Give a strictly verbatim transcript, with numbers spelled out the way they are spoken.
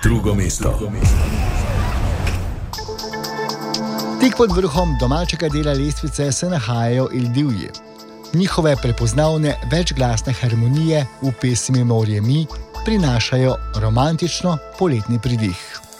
Drugo mesto. Tik pod vrhom domačega dela lestvice se nahajajo Il Divji. Njihove prepoznavne večglasne harmonije v pesmi Morje mi prinašajo romantično poletni pridih.